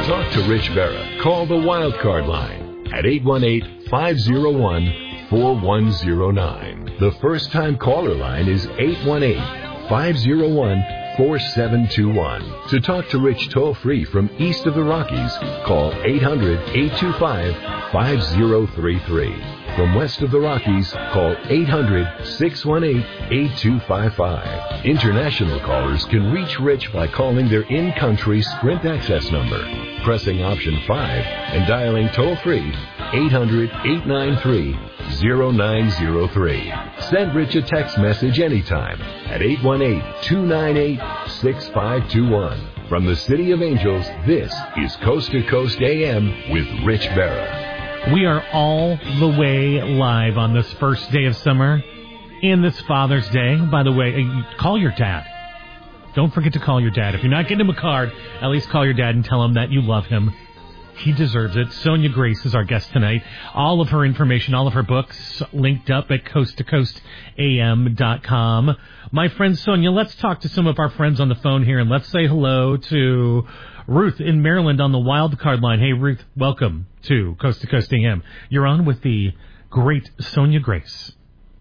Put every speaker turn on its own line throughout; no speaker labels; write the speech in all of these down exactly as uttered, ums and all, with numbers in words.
talk to Rich Vera, call the Wildcard line at eight one eight, five oh one, four one oh nine. The first-time caller line is eight one eight, five oh one, four seven two one. To talk to Rich toll-free from east of the Rockies, call eight hundred, eight two five, five oh three three. From west of the Rockies, call eight hundred, six one eight, eight two five five. International callers can reach Rich by calling their in-country Sprint access number, pressing option five, and dialing toll-free eight hundred, eight nine three, oh nine oh three. Send Rich a text message anytime at eight one eight, two nine eight, six five two one. From the City of Angels, this is Coast to Coast A M with Rich Vera.
We are all the way live on this first day of summer and this Father's Day. By the way, call your dad. Don't forget to call your dad. If you're not getting him a card, at least call your dad and tell him that you love him. He deserves it. Sonia Grace is our guest tonight. All of her information, all of her books, linked up at coast to coast a m dot com. My friend Sonia, let's talk to some of our friends on the phone here, and let's say hello to Ruth in Maryland on the wild card line. Hey, Ruth, welcome to Coast to Coast A M. You're on with the great Sonia Grace.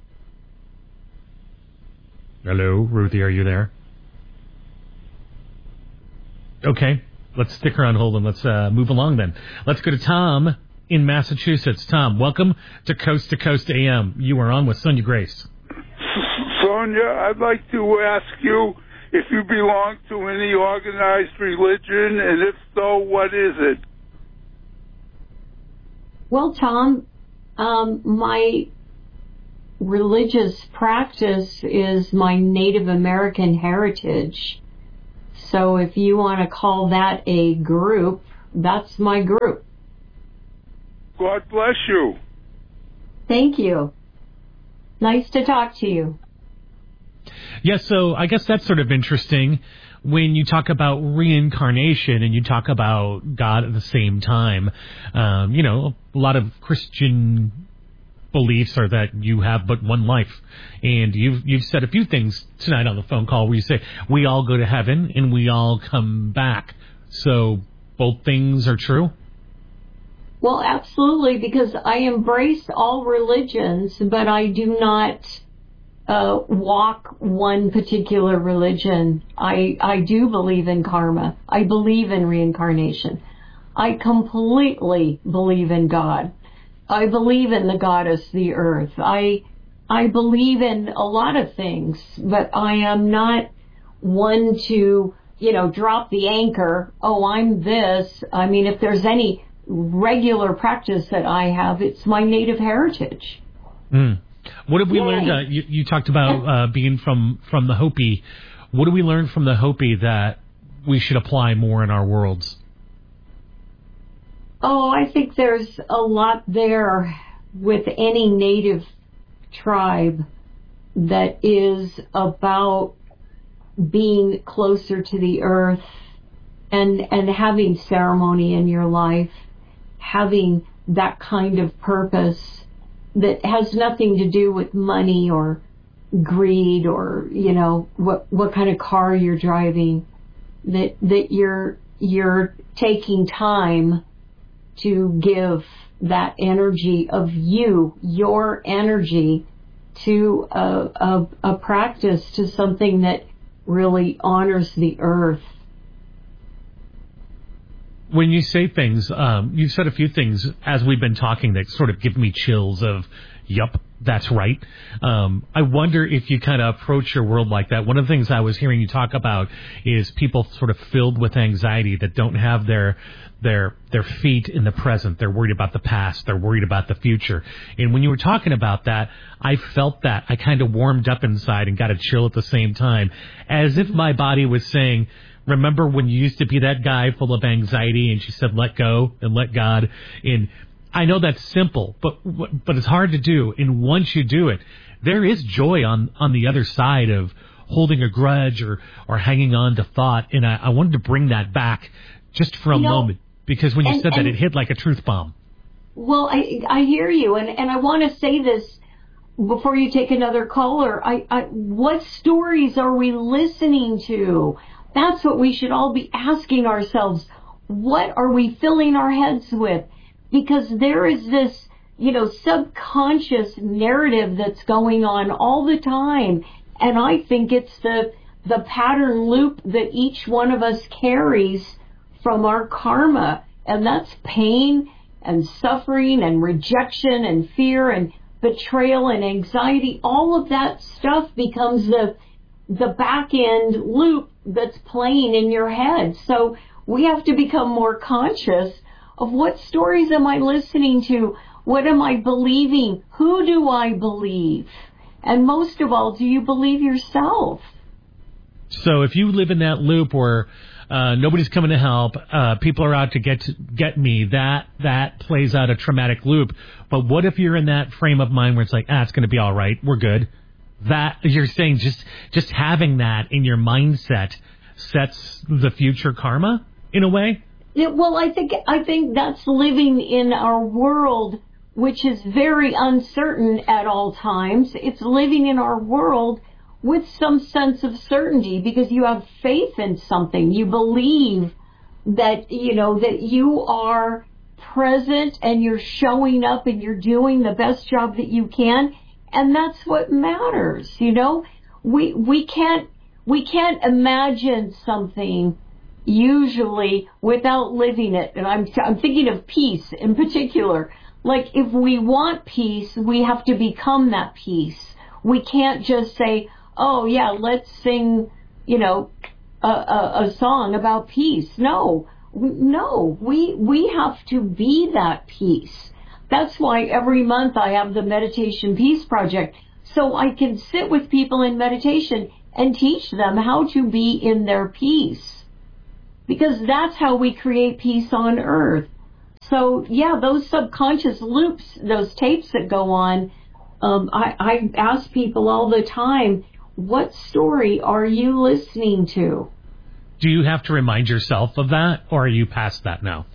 Hello, Ruthie, are you there? Okay. Let's stick her on hold and let's uh, move along then. Let's go to Tom in Massachusetts. Tom, welcome to Coast to Coast A M. You are on with Sonia Grace.
Sonia, I'd like to ask you if you belong to any organized religion, and if so, what is it?
Well, Tom, um, my religious practice is my Native American heritage. So if you want to call that a group, that's my group.
God bless you.
Thank you. Nice to talk to you.
Yes, so I guess that's sort of interesting when you talk about reincarnation and you talk about God at the same time. Um, you know, a lot of Christian beliefs are that you have but one life. And you've you've said a few things tonight on the phone call where you say, we all go to heaven and we all come back. So both things are true?
Well, absolutely, because I embrace all religions, but I do not uh, walk one particular religion. I, I do believe in karma. I believe in reincarnation. I completely believe in God. I believe in the goddess, the earth. I I believe in a lot of things, but I am not one to, you know, drop the anchor. Oh, I'm this. I mean, if there's any regular practice that I have, it's my native heritage.
Mm. What have we
Yay.
learned? Uh, you, you talked about uh, being from, from the Hopi. What do we learn from the Hopi that we should apply more in our worlds?
Oh, I think there's a lot there with any native tribe that is about being closer to the earth and and having ceremony in your life, having that kind of purpose that has nothing to do with money or greed or, you know, what what kind of car you're driving, that that you're you're taking time to give that energy of you, your energy, to a, a, a practice, to something that really honors the earth.
When you say things, um, you've said a few things as we've been talking that sort of give me chills of, yup, that's right. Um, I wonder if you kind of approach your world like that. One of the things I was hearing you talk about is people sort of filled with anxiety that don't have their their their feet in the present. They're worried about the past. They're worried about the future. And when you were talking about that, I felt that. I kind of warmed up inside and got a chill at the same time, as if my body was saying, remember when you used to be that guy full of anxiety? And she said, let go and let God. And I know that's simple, but but it's hard to do. And once you do it, there is joy on, on the other side of holding a grudge or, or hanging on to thought. And I, I wanted to bring that back just for a you know, moment, because when you and, said that, it hit like a truth bomb.
Well, I I hear you, and, and I want to say this before you take another caller. I, I what stories are we listening to? That's what we should all be asking ourselves. what are we filling our heads with? Because there is this, you know, subconscious narrative that's going on all the time. And I think it's the, the pattern loop that each one of us carries from our karma. And that's pain and suffering and rejection and fear and betrayal and anxiety. All of that stuff becomes the the back end loop that's playing in your head. So we have to become more conscious of what stories am I listening to? What am I believing? Who do I believe? And most of all, do you believe yourself?
So if you live in that loop where uh, nobody's coming to help, uh, people are out to get to get me, that that plays out a traumatic loop. But what if you're in that frame of mind where it's like, ah, it's going to be all right, we're good? That you're saying just just having that in your mindset sets the future karma in a way?
Yeah, well, I think I think that's living in our world, which is very uncertain at all times. It's living in our world with some sense of certainty because you have faith in something. You believe that, you know, that you are present and you're showing up and you're doing the best job that you can. And that's what matters, you know. We we can't we can't imagine something usually without living it. And I'm I'm thinking of peace in particular. Like if we want peace, we have to become that peace. We can't just say, "Oh yeah, let's sing," you know, a, a, a song about peace. No, no, we we have to be that peace. That's why every month I have the Meditation Peace Project, so I can sit with people in meditation and teach them how to be in their peace. Because that's how we create peace on earth. So, yeah, those subconscious loops, those tapes that go on, um, I, I ask people all the time, what story are you listening to?
Do you have to remind yourself of that, or are you past that now?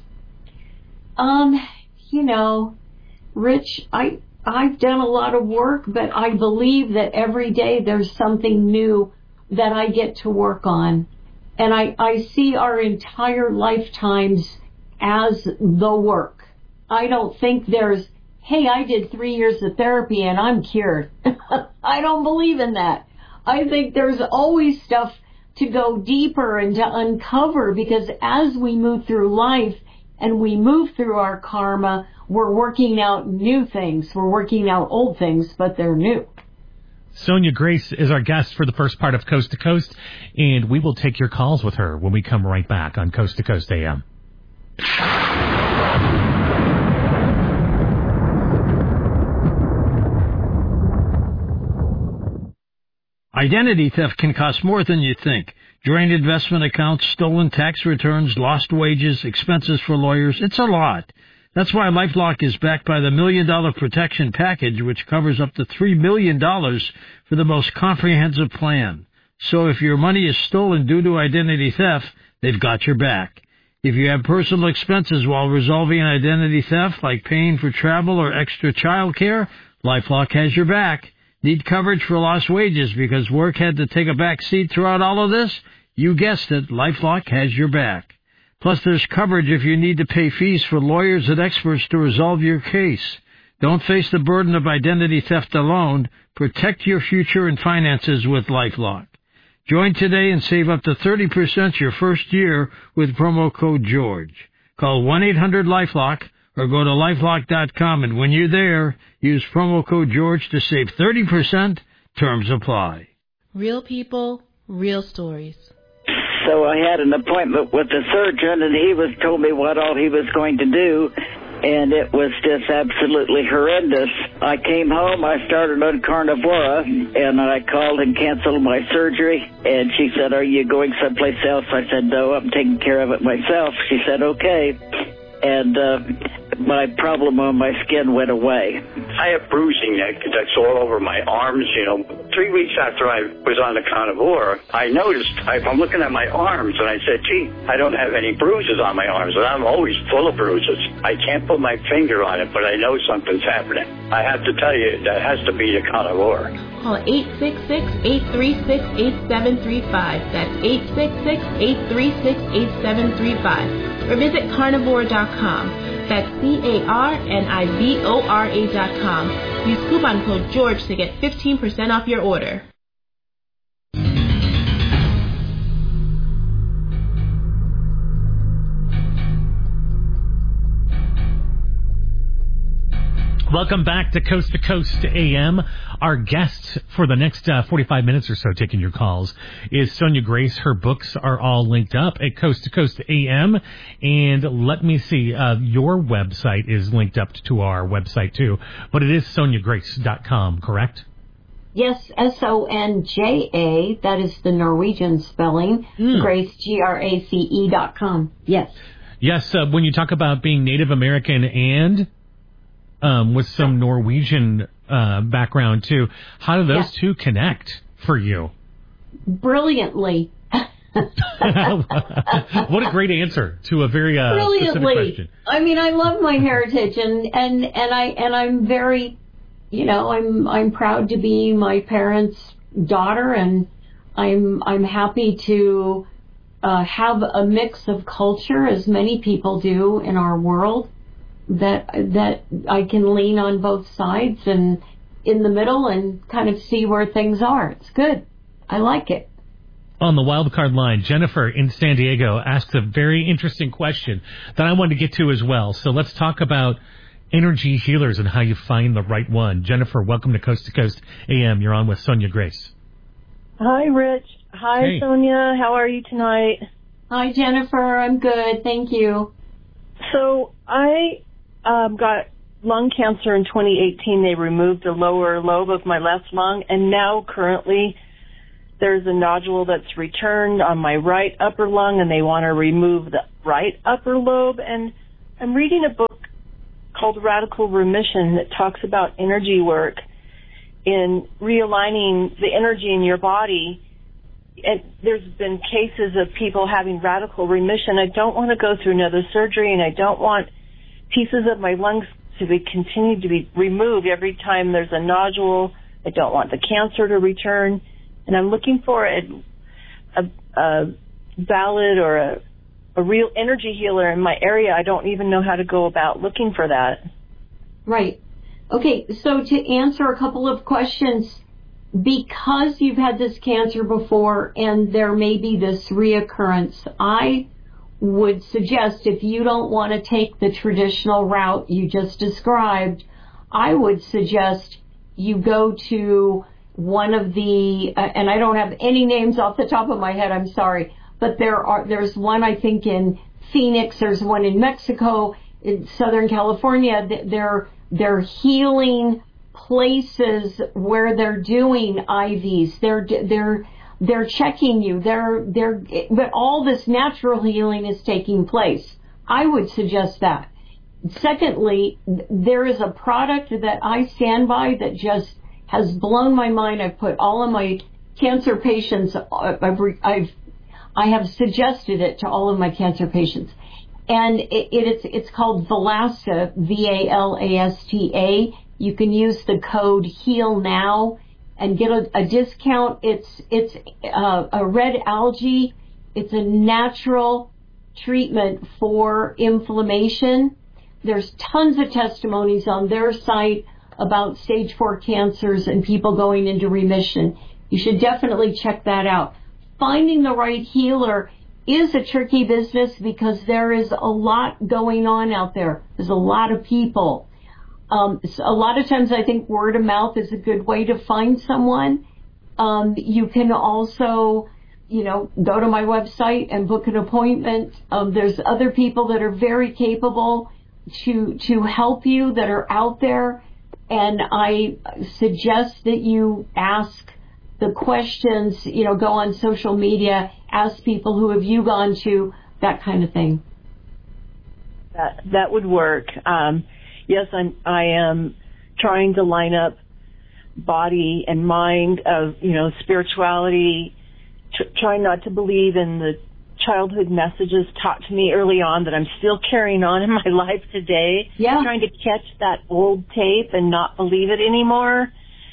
Um, you know... Rich, I, I've done a lot of work, but I believe that every day there's something new that I get to work on. And I, I see our entire lifetimes as the work. I don't think there's, hey, I did three years of therapy and I'm cured. I don't believe in that. I think there's always stuff to go deeper and to uncover because as we move through life and we move through our karma, we're working out new things. We're working out old things, but they're new.
Sonia Grace is our guest for the first part of Coast to Coast, and we will take your calls with her when we come right back on Coast to Coast A M.
Identity theft can cost more than you think. Drained investment accounts, stolen tax returns, lost wages, expenses for lawyers. It's a lot. That's why LifeLock is backed by the Million Dollar Protection Package, which covers up to three million dollars for the most comprehensive plan. So if your money is stolen due to identity theft, they've got your back. If you have personal expenses while resolving an identity theft, like paying for travel or extra child care, LifeLock has your back. Need coverage for lost wages because work had to take a back seat throughout all of this? You guessed it, LifeLock has your back. Plus, there's coverage if you need to pay fees for lawyers and experts to resolve your case. Don't face the burden of identity theft alone. Protect your future and finances with LifeLock. Join today and save up to thirty percent your first year with promo code George. Call one eight hundred LifeLock or go to lifelock dot com, and when you're there, use promo code George to save thirty percent. Terms apply.
Real people, real stories.
So I had an appointment with the surgeon, and he was told me what all he was going to do, and it was just absolutely horrendous. I came home, I started on Carnivora, and I called and canceled my surgery, and she said, are you going someplace else? I said, no, I'm taking care of it myself. She said, okay. And uh, my problem on my skin went away.
I have bruising that, that's all over my arms, you know. Three weeks after I was on the carnivore, I noticed, I, I'm looking at my arms, and I said, gee, I don't have any bruises on my arms, and I'm always full of bruises. I can't put my finger on it, but I know something's happening. I have to tell you, that has to be the carnivore.
Call eight six six, eight three six, eight seven three five. That's eight six six, eight three six, eight seven three five. Or visit carnivore dot com. That's C A R N I V O R A dot com. Use coupon code George to get fifteen percent off your order.
Welcome back to Coast to Coast A M. Our guest for the next uh, forty-five minutes or so taking your calls is Sonia Grace. Her books are all linked up at Coast to Coast A M. And let me see, uh, your website is linked up to our website too, but it is sonia grace dot com, correct?
Yes, S O N J A, that is the Norwegian spelling, mm. Grace, G R A C E dot com. Yes.
Yes, uh, when you talk about being Native American and... Um, with some Norwegian uh, background, too. How do those yeah. two connect for you?
Brilliantly.
What a great answer to a very uh, specific question.
I mean, I love my heritage, and, and, and, I, and I'm very, you know, I'm I'm proud to be my parents' daughter, and I'm, I'm happy to uh, have a mix of culture, as many people do in our world. That that I can lean on both sides and in the middle and kind of see where things are. It's good. I like it.
On the wild card line, Jennifer in San Diego asked a very interesting question that I wanted to get to as well. So let's talk about energy healers and how you find the right one. Jennifer, welcome to Coast to Coast A M. You're on with Sonia Grace.
Hi, Rich. Hi, hey. Sonia. How are you tonight?
Hi, Jennifer. I'm good. Thank you.
So I... Um, got lung cancer in twenty eighteen. They removed the lower lobe of my left lung, and now currently there's a nodule that's returned on my right upper lung, and they want to remove the right upper lobe. And I'm reading a book called Radical Remission that talks about energy work in realigning the energy in your body. And there's been cases of people having radical remission. I don't want to go through another surgery, and I don't want pieces of my lungs to be continued to be removed every time there's a nodule. I don't want the cancer to return. And I'm looking for a, a, a valid or a, a real energy healer in my area. I don't even know how to go about looking for that.
Right. Okay, so to answer a couple of questions, because you've had this cancer before and there may be this reoccurrence, I would suggest, if you don't want to take the traditional route you just described, I would suggest you go to one of the, uh, and I don't have any names off the top of my head, I'm sorry, but there are, there's one I think in Phoenix, there's one in Mexico, in Southern California. They're, they're healing places where they're doing I Vs. They're, they're, They're checking you. They're, they're, but all this natural healing is taking place. I would suggest that. Secondly, there is a product that I stand by that just has blown my mind. I've put all of my cancer patients, I've, I've, I have suggested it to all of my cancer patients. And it, it, it's, it's called Valasta, V A L A S T A. You can use the code HEALNOW and get a, a discount. It's it's uh, a red algae. It's a natural treatment for inflammation. There's tons of testimonies on their site about stage four cancers and people going into remission. You should definitely check that out. Finding the right healer is a tricky business because there is a lot going on out there. There's a lot of people. Um, so a lot of times I think word of mouth is a good way to find someone. Um, you can also, you know, go to my website and book an appointment. Um, there's other people that are very capable to to help you that are out there. And I suggest that you ask the questions, you know, go on social media, ask people who have you gone to, that kind of thing.
That, that would work. Um, Yes, I'm, I am trying to line up body and mind of, you know, spirituality, tr- trying not to believe in the childhood messages taught to me early on that I'm still carrying on in my life today.
Yeah.
Trying to catch that old tape and not believe it anymore.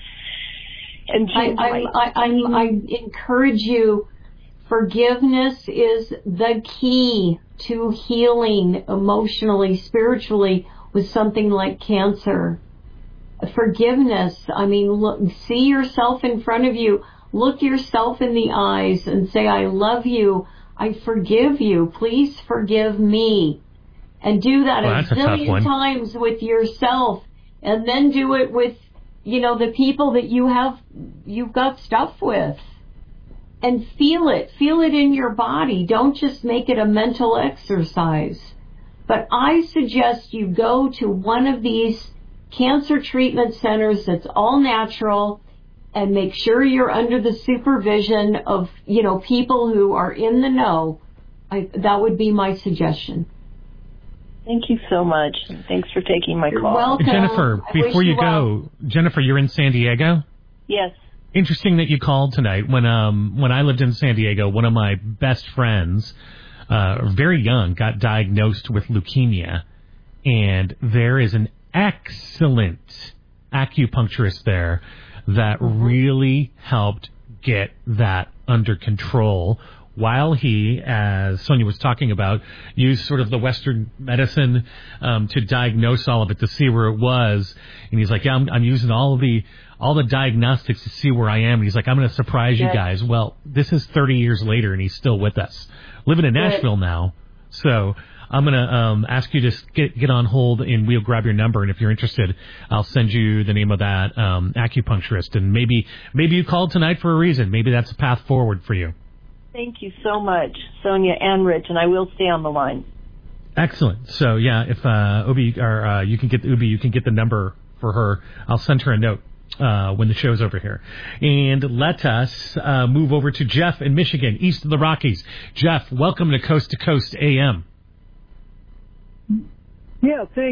And
I, I, I, I, I encourage you, forgiveness is the key to healing emotionally, spiritually with something like cancer. Forgiveness, I mean, look, see yourself in front of you, look yourself in the eyes and say, I love you, I forgive you, please forgive me. And do that
well,
a zillion times with yourself, and then do it with, you know, the people that you have, you've got stuff with. And feel it. Feel it in your body. Don't just make it a mental exercise. But I suggest you go to one of these cancer treatment centers that's all natural, and make sure you're under the supervision of, you know, people who are in the know. I, that would be my suggestion.
Thank you so much. Thanks for taking my
You're
call.
welcome.
Jennifer,
I
before you,
you
go,
well.
Jennifer, you're in San Diego?
Yes.
Interesting that you called tonight. When um when I lived in San Diego, one of my best friends, uh, very young, got diagnosed with leukemia, and there is an excellent acupuncturist there that mm-hmm. really helped get that under control. While he, as Sonia was talking about, used sort of the Western medicine um, to diagnose all of it, to see where it was, and he's like, "Yeah, I'm, I'm using all of the all the diagnostics to see where I am." And he's like, "I'm going to surprise yes. you guys." Well, this is thirty years later, and he's still with us, living in Nashville yes. now. So I'm going to um, ask you to get get on hold, and we'll grab your number. And if you're interested, I'll send you the name of that um, acupuncturist. And maybe maybe you called tonight for a reason. Maybe that's a path forward for you.
Thank you so much, Sonia and Rich, and I will stay on the line.
Excellent. So yeah, if uh, Ubi or uh, you can get Ubi, you can get the number for her. I'll send her a note uh, when the show's over here. And let us uh, move over to Jeff in Michigan, east of the Rockies. Jeff, welcome to Coast to Coast A M.
Yeah, thank